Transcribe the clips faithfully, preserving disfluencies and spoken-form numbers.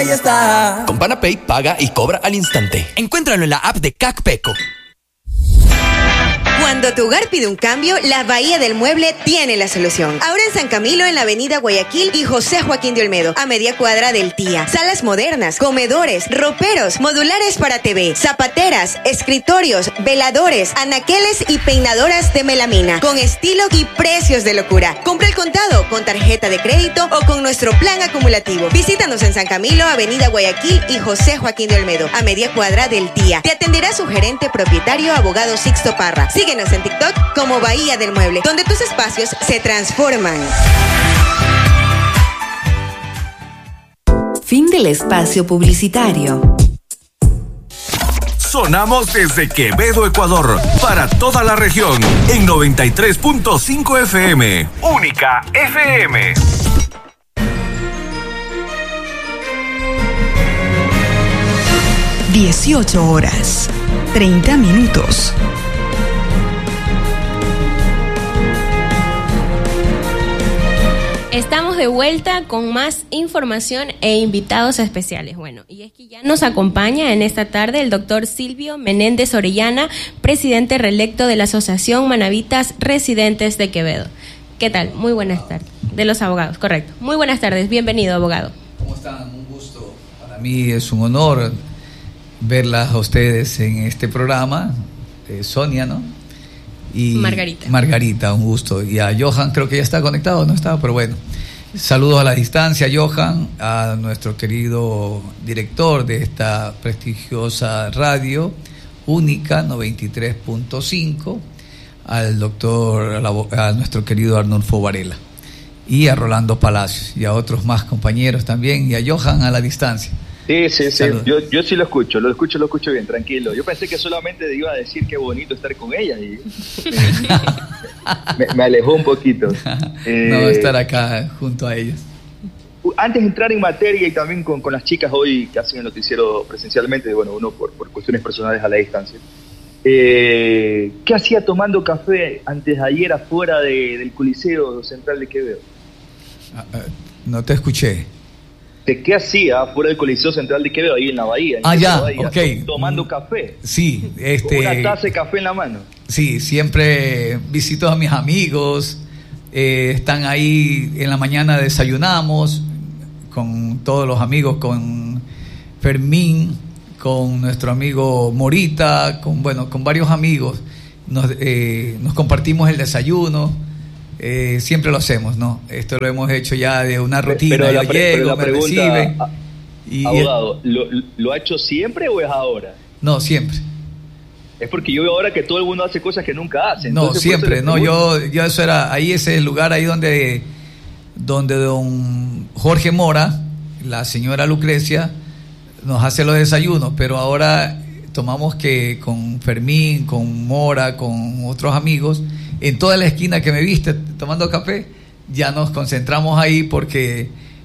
Ya está. Con Panapay paga y cobra al instante. Encuéntralo en la app de CACPECO. Cuando tu hogar pide un cambio, la Bahía del Mueble tiene la solución. Ahora en San Camilo, en la avenida Guayaquil y José Joaquín de Olmedo, a media cuadra del Tía. Salas modernas, comedores, roperos, modulares para T V, zapateras, escritorios, veladores, anaqueles y peinadoras de melamina, con estilo y precios de locura. Compra el contado, con tarjeta de crédito o con nuestro plan acumulativo. Visítanos en San Camilo, avenida Guayaquil y José Joaquín de Olmedo, a media cuadra del Tía. Te atenderá su gerente propietario, abogado Sixto Parra. Síguenos en TikTok como Bahía del Mueble, donde tus espacios se transforman. Fin del espacio publicitario. Sonamos desde Quevedo, Ecuador, para toda la región, en noventa y tres punto cinco F M. Única F M. dieciocho horas, treinta minutos. Estamos de vuelta con más información e invitados especiales. Bueno, y es que ya nos acompaña en esta tarde el doctor Silvio Menéndez Orellana, presidente reelecto de la Asociación Manavitas Residentes de Quevedo. ¿Qué tal? Muy buenas tardes. De los abogados, correcto. Muy buenas tardes, bienvenido, abogado. ¿Cómo están? Un gusto. Para mí es un honor verlas a ustedes en este programa. Eh, Sonia, ¿no? Y Margarita. Margarita, un gusto. Y a Johan, creo que ya está conectado, no está, pero bueno. Saludos a la distancia, Johan, a nuestro querido director de esta prestigiosa radio, Única noventa y tres punto cinco, al doctor, a, la, a nuestro querido Arnulfo Varela, y a Rolando Palacios, y a otros más compañeros también, y a Johan a la distancia. Sí, sí, sí. Yo, yo sí lo escucho, lo escucho, lo escucho bien, tranquilo. Yo pensé que solamente iba a decir qué bonito estar con ella y me, me alejó un poquito. Eh, no, estar acá junto a ellos. Antes de entrar en materia y también con, con las chicas hoy que hacen el noticiero presencialmente, bueno, uno por, por cuestiones personales a la distancia, eh, ¿qué hacía tomando café antes de ayer afuera de, del Coliseo Central de Quevedo? Uh, uh, no te escuché. ¿De qué hacía fuera del Coliseo Central de Quevedo, ahí en la bahía? En ah, ya, bahía, ok. Tomando café. Sí, este... Con una taza de café en la mano. Sí, siempre visito a mis amigos, eh, están ahí en la mañana, desayunamos con todos los amigos, con Fermín, con nuestro amigo Morita, con, bueno, con varios amigos, nos, eh, nos compartimos el desayuno. Eh, siempre lo hacemos, ¿no? Esto lo hemos hecho ya de una rutina. Pero yo la, pre- llego, la me pregunta, reciben. A, y, abogado, ¿lo, ¿lo ha hecho siempre o es ahora? No, siempre. Es porque yo veo ahora que todo el mundo hace cosas que nunca hacen. No, siempre. No, yo, yo eso era, ahí es el lugar ahí donde, donde don Jorge Mora, la señora Lucrecia, nos hace los desayunos, pero ahora tomamos que con Fermín, con Mora, con otros amigos, en toda la esquina que me viste tomando café, ya nos concentramos ahí porque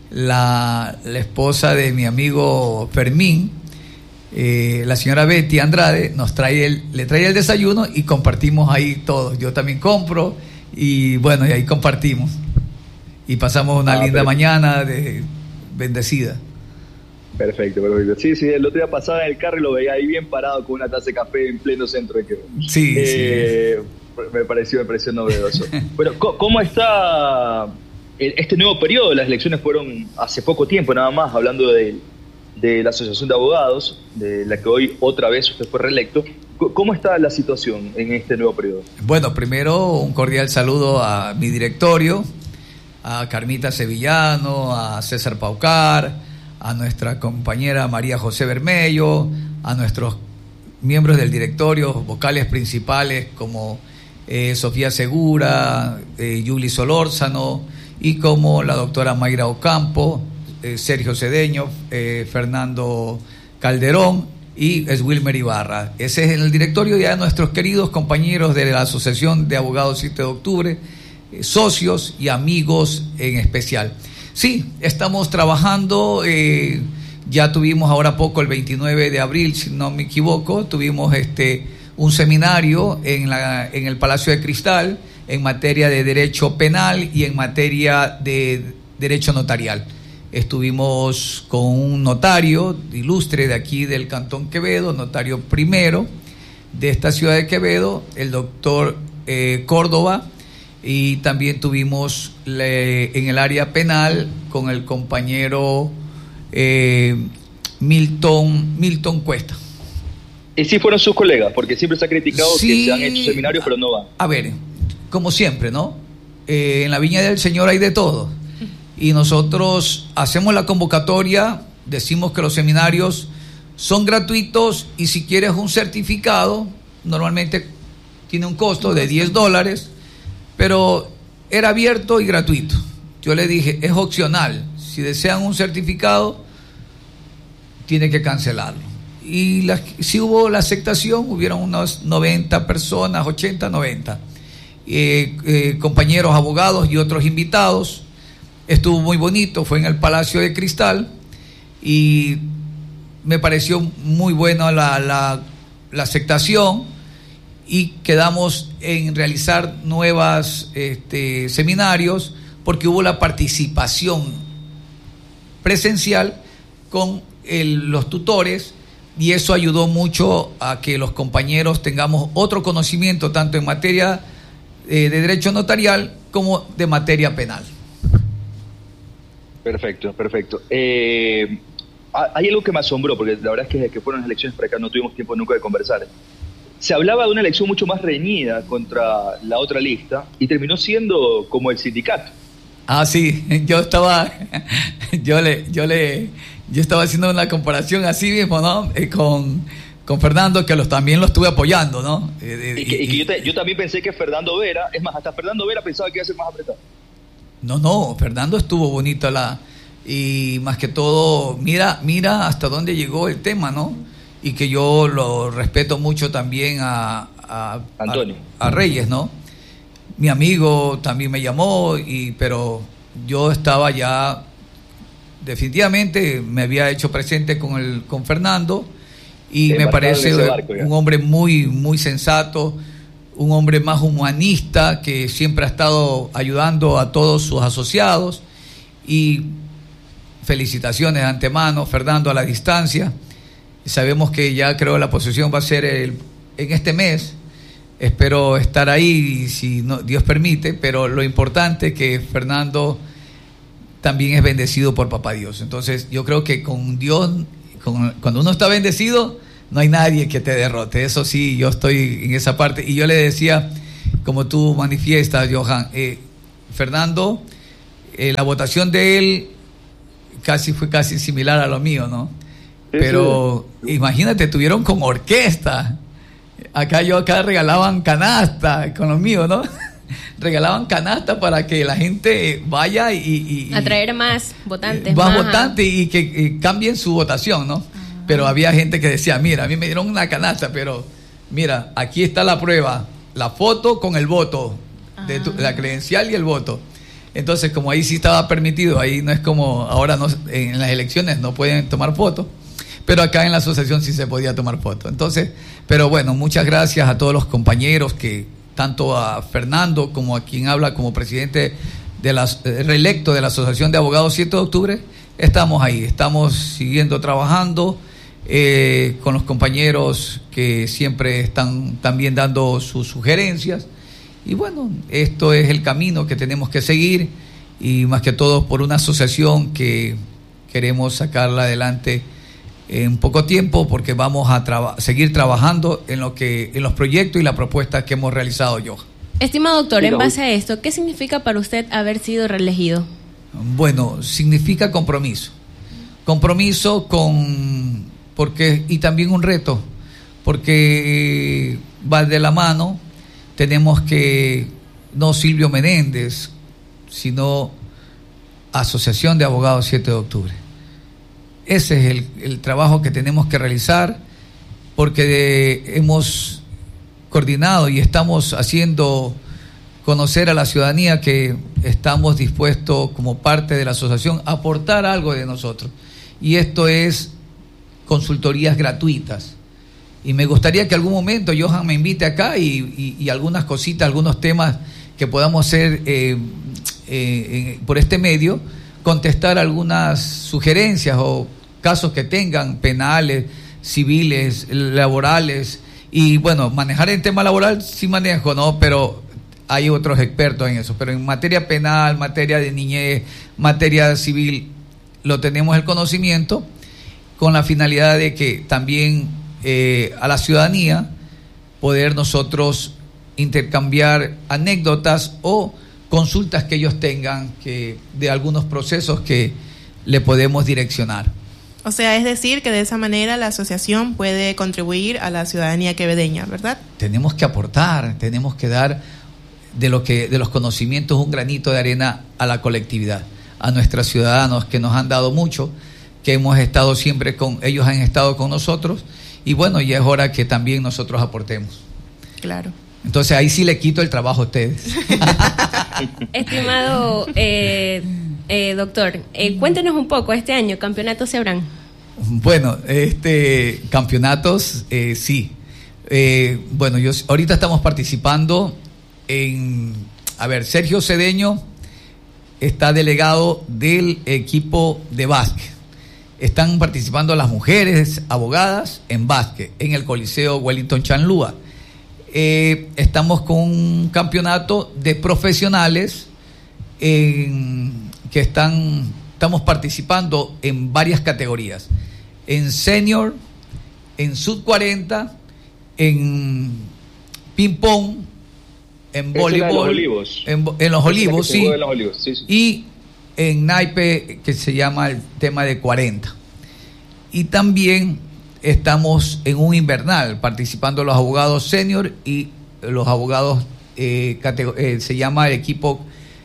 la, la esposa de mi amigo Fermín, eh, la señora Betty Andrade, nos trae el, le trae el desayuno y compartimos ahí todos. Yo también compro y bueno, y ahí compartimos. Y pasamos una ah, linda pero... mañana de, bendecida. Perfecto, perfecto. Sí, sí, el otro día pasaba en el carro y lo veía ahí bien parado con una taza de café en pleno centro de Quevedo. Sí, eh, sí. Me pareció, me pareció novedoso. Bueno, ¿cómo está este nuevo periodo? Las elecciones fueron hace poco tiempo nada más, hablando de, de la Asociación de Abogados, de la que hoy otra vez usted fue reelecto. ¿Cómo está la situación en este nuevo periodo? Bueno, primero un cordial saludo a mi directorio, a Carmita Sevillano, a César Paucar, a nuestra compañera María José Bermello, a nuestros miembros del directorio, vocales principales como eh, Sofía Segura, eh, Yuli Solórzano, y como la doctora Mayra Ocampo, eh, Sergio Cedeño, eh, Fernando Calderón y es Wilmer Ibarra. Ese es el directorio, ya nuestros queridos compañeros de la Asociación de Abogados siete de octubre, eh, socios y amigos en especial. Sí, estamos trabajando, eh, ya tuvimos ahora poco, el veintinueve de abril, si no me equivoco, tuvimos este un seminario en, la, en el Palacio de Cristal en materia de derecho penal y en materia de derecho notarial. Estuvimos con un notario ilustre de aquí del Cantón Quevedo, notario primero de esta ciudad de Quevedo, el doctor eh, Córdoba, y también tuvimos le, en el área penal con el compañero eh, Milton, Milton Cuesta. Y sí fueron sus colegas, porque siempre se ha criticado Sí, que se han hecho seminarios, pero no van. A ver, como siempre, ¿no? Eh, en la viña del Señor hay de todo. Y nosotros hacemos la convocatoria, decimos que los seminarios son gratuitos y si quieres un certificado, normalmente tiene un costo de diez dólares, pero era abierto y gratuito. Yo le dije, es opcional. Si desean un certificado, tiene que cancelarlo. Y la, si hubo la aceptación, hubieron unas noventa personas, ochenta, noventa. Eh, eh, compañeros abogados y otros invitados. Estuvo muy bonito, fue en el Palacio de Cristal y me pareció muy buena la, la, la aceptación y quedamos en realizar nuevas este, seminarios porque hubo la participación presencial con el, los tutores y eso ayudó mucho a que los compañeros tengamos otro conocimiento tanto en materia eh, de derecho notarial como de materia penal. Perfecto, perfecto. Eh, hay algo que me asombró, porque la verdad es que desde que fueron las elecciones para acá no tuvimos tiempo nunca de conversar. Se hablaba de una elección mucho más reñida contra la otra lista y terminó siendo como el sindicato. Ah, sí, yo estaba, yo le, yo le, yo estaba haciendo una comparación así mismo, ¿no? Eh, con, con Fernando, que los, también lo estuve apoyando, ¿no? Eh, y que, y, y que yo, te, yo también pensé que Fernando Vera, es más, hasta Fernando Vera pensaba que iba a ser más apretado. No, no, Fernando estuvo bonito la y más que todo, mira, mira hasta dónde llegó el tema, ¿no? Y que yo lo respeto mucho también a, a, Antonio. a, a Reyes, ¿no? Mi amigo también me llamó, y pero yo estaba ya, definitivamente me había hecho presente con el con Fernando y me parece barco, un hombre muy, muy sensato, un hombre más humanista que siempre ha estado ayudando a todos sus asociados y felicitaciones de antemano, Fernando, a la distancia. Sabemos que ya creo la posesión va a ser el, en este mes, espero estar ahí si no, Dios permite, pero lo importante es que Fernando también es bendecido por Papá Dios. Entonces yo creo que con Dios, con, cuando uno está bendecido, no hay nadie que te derrote. Eso sí, yo estoy en esa parte. Y yo le decía, como tú manifiestas, Johan, eh, Fernando, eh, la votación de él casi fue casi similar a lo mío, ¿no? Sí, pero sí. Imagínate, tuvieron con orquesta. Acá yo acá regalaban canasta con lo mío, ¿no? Regalaban canasta para que la gente vaya y... y, y atraer más votantes. Más, más votantes y que y cambien su votación, ¿no? Pero había gente que decía, mira, a mí me dieron una canasta, pero mira, aquí está la prueba, la foto con el voto, de tu, la credencial y el voto. Entonces, como ahí sí estaba permitido, ahí no es como ahora no, en las elecciones no pueden tomar fotos, pero acá en la asociación sí se podía tomar fotos. Entonces, pero bueno, muchas gracias a todos los compañeros, que tanto a Fernando como a quien habla como presidente de la, eh, reelecto de la Asociación de Abogados siete de octubre, estamos ahí, estamos siguiendo trabajando. Eh, con los compañeros que siempre están también dando sus sugerencias y bueno, esto es el camino que tenemos que seguir y más que todo por una asociación que queremos sacarla adelante en poco tiempo porque vamos a traba- seguir trabajando en lo que en los proyectos y las propuestas que hemos realizado, Johan. Estimado doctor, en base a esto, ¿qué significa para usted haber sido reelegido? Bueno, significa compromiso compromiso con porque y también un reto, porque va de la mano. Tenemos que, no Silvio Menéndez, sino Asociación de Abogados siete de octubre. Ese es el, el trabajo que tenemos que realizar, porque de, hemos coordinado y estamos haciendo conocer a la ciudadanía que estamos dispuestos, como parte de la asociación, a aportar algo de nosotros. Y esto es consultorías gratuitas y me gustaría que algún momento Johan me invite acá y, y, y algunas cositas, algunos temas que podamos hacer eh, eh, por este medio, contestar algunas sugerencias o casos que tengan, penales, civiles, laborales, y bueno, manejar el tema laboral sí manejo, ¿no? Pero hay otros expertos en eso, pero en materia penal, materia de niñez, materia civil, lo tenemos el conocimiento, con la finalidad de que también eh, a la ciudadanía poder nosotros intercambiar anécdotas o consultas que ellos tengan que de algunos procesos que le podemos direccionar. O sea, es decir, que de esa manera la asociación puede contribuir a la ciudadanía quevedeña, ¿verdad? Tenemos que aportar, tenemos que dar de lo que de los conocimientos un granito de arena a la colectividad, a nuestros ciudadanos que nos han dado mucho, que hemos estado siempre con ellos, han estado con nosotros, y bueno, ya es hora que también nosotros aportemos. Claro. Entonces ahí sí le quito el trabajo a ustedes. Estimado eh, eh, doctor, eh, cuéntenos un poco, este año, ¿campeonatos se habrán? Bueno, este campeonatos, eh, sí. Eh, bueno, yo ahorita estamos participando en, a ver, Sergio Cedeño está delegado del equipo de básquet. Están participando las mujeres abogadas en básquet, en el Coliseo Wellington Chanlúa. Eh, estamos con un campeonato de profesionales en, que están, estamos participando en varias categorías, en senior, en sub cuarenta, en ping pong, en voleibol, los olivos. En, en los olivos, sí, en los olivos, sí, sí, y en naipe, que se llama el tema de cuarenta. Y también estamos en un invernal participando los abogados senior y los abogados, eh, eh, se llama el equipo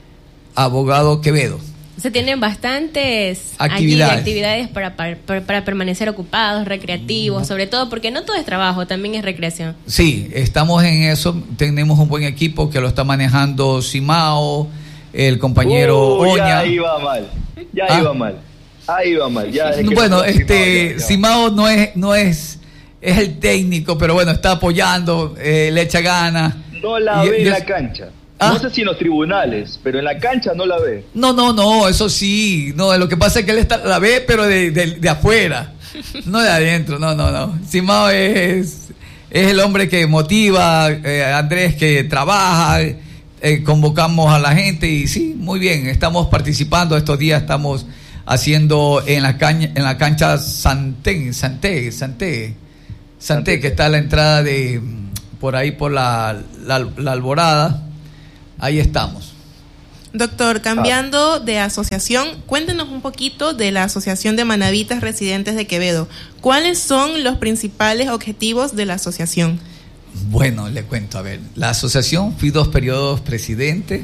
Abogado Quevedo. Se tienen bastantes actividades, allí, actividades para, para, para permanecer ocupados, recreativos, sobre todo porque no todo es trabajo, también es recreación. Sí, estamos en eso, tenemos un buen equipo que lo está manejando Simao, el compañero uh, Oña. Ya iba mal, ya ¿Ah? iba mal. Ahí va mal. Ya, es que bueno, no, este Simao, Simao no es, no es, es el técnico, pero bueno, está apoyando, eh, le echa ganas. No la y, ve y en es, la cancha. ¿Ah? No sé si en los tribunales, pero en la cancha no la ve. No, no, no, eso sí. No, lo que pasa es que él está, la ve, pero de, de, de afuera, no de adentro. No, no, no. Simao es, es el hombre que motiva, eh, Andrés que trabaja, eh, convocamos a la gente y sí, muy bien. Estamos participando estos días, estamos haciendo en la caña, en la cancha Santé, Santé, Santé, Santé, que está a la entrada de por ahí por la, la, la Alborada. Ahí estamos. Doctor, cambiando de asociación, cuéntenos un poquito de la Asociación de Manavitas Residentes de Quevedo. ¿Cuáles son los principales objetivos de la asociación? Bueno, le cuento, a ver, la asociación, fui dos periodos presidente.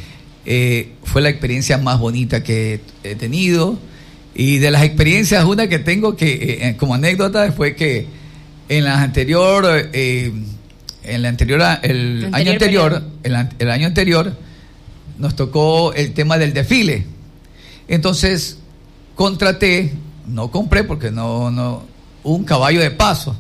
Eh, fue la experiencia más bonita que he tenido, y de las experiencias una que tengo que eh, como anécdota fue que en la anterior eh, en la anterior el, el año anterior el, el año anterior nos tocó el tema del desfile. Entonces contraté, no compré porque no no un caballo de paso,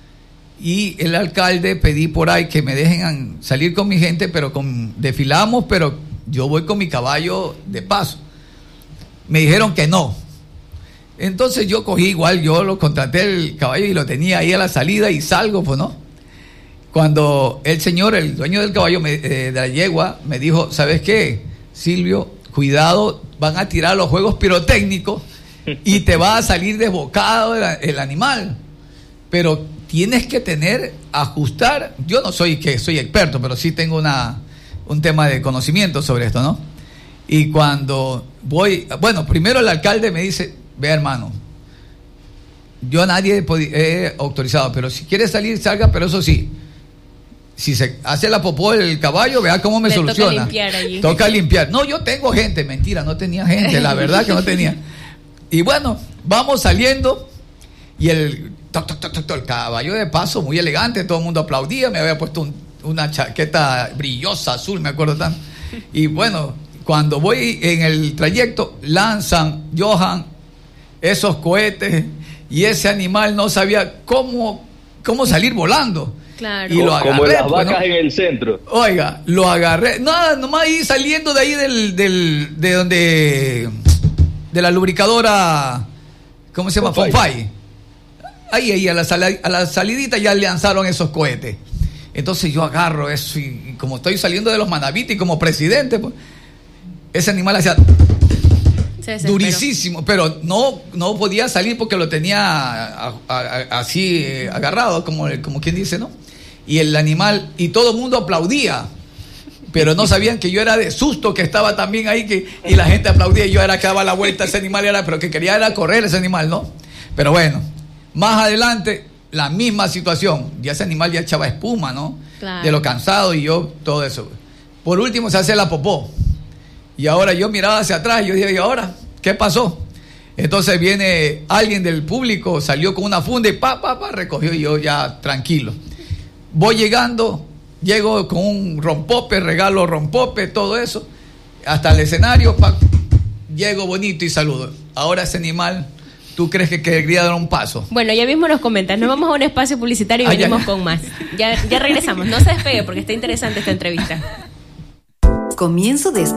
y el alcalde pedí por ahí que me dejen salir con mi gente, pero con desfilamos, pero yo voy con mi caballo de paso. Me dijeron que no. Entonces yo cogí igual, yo lo contraté el caballo y lo tenía ahí a la salida y salgo, pues no. Cuando el señor, el dueño del caballo, me, eh, de la yegua, me dijo, ¿sabes qué, Silvio? Cuidado, van a tirar los juegos pirotécnicos y te va a salir desbocado el, el animal. Pero tienes que tener, ajustar. Yo no soy que soy experto, pero sí tengo una... un tema de conocimiento sobre esto, ¿no? Y cuando voy, bueno, primero el alcalde me dice, ve hermano, yo a nadie he autorizado, pero si quiere salir, salga, pero eso sí, si se hace la popó del caballo, vea cómo me Le soluciona. Toca limpiar allí. Toca limpiar. No, yo tengo gente, mentira, no tenía gente, la verdad que no tenía. Y bueno, vamos saliendo y el, toc, toc, toc, toc, toc, el caballo de paso, muy elegante, todo el mundo aplaudía, me había puesto un una chaqueta brillosa, azul, me acuerdo tan. Y bueno, cuando voy en el trayecto, lanzan, Johan, esos cohetes, y ese animal no sabía cómo, cómo salir volando. Claro. Y lo agarré, como las pues, vacas ¿no? en el centro. Oiga, lo agarré, nada, nomás ahí saliendo de ahí del, del, de donde, de la lubricadora, ¿cómo se llama? Fonfay. Ahí, ahí, a la, sal, a la salidita ya lanzaron esos cohetes. Entonces yo agarro eso y, y como estoy saliendo de los Manavitas y como presidente, pues, ese animal hacía durísimo, pero no, no podía salir porque lo tenía a, a, a, así eh, agarrado, como, como quien dice, ¿no? Y el animal, y todo el mundo aplaudía, pero no sabían que yo era de susto, que estaba también ahí, que, y la gente aplaudía, y yo era que daba la vuelta, ese animal era, pero que quería era correr ese animal, ¿no? Pero bueno, más adelante, la misma situación, ya ese animal ya echaba espuma, ¿no? Claro. De lo cansado y yo, todo eso. Por último se hace la popó, y ahora yo miraba hacia atrás, y yo dije, ¿y ahora? ¿Qué pasó? Entonces viene alguien del público, salió con una funda y pa, pa, pa, recogió, y yo ya tranquilo. Voy llegando, llego con un rompope, regalo rompope, todo eso, hasta el escenario, pa, llego bonito y saludo. Ahora ese animal, ¿tú crees que quería dar un paso? Bueno, ya mismo nos comentas, nos vamos a un espacio publicitario y ah, venimos ya, ya. con más. Ya, ya regresamos, no se despegue porque está interesante esta entrevista. Comienzo de